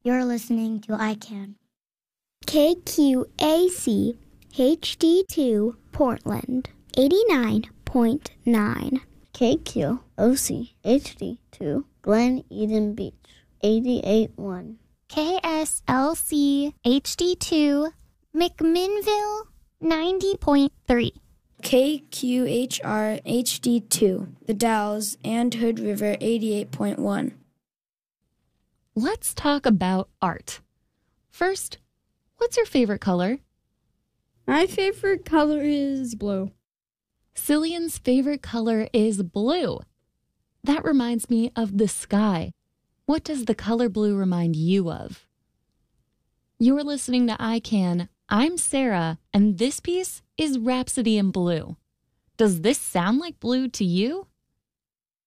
You're listening to ICANN. KQAC HD2 Portland 89.9. KQOC HD2 Glen Eden Beach 88.1. KSLC HD2 McMinnville 90.3. KQHR HD2 The Dalles and Hood River 88.1. Let's talk about art. First, what's your favorite color? My favorite color is blue. Cillian's favorite color is blue. That reminds me of the sky. What does the color blue remind you of? You're listening to ICANN. I'm Sarah, and this piece is Rhapsody in Blue. Does this sound like blue to you?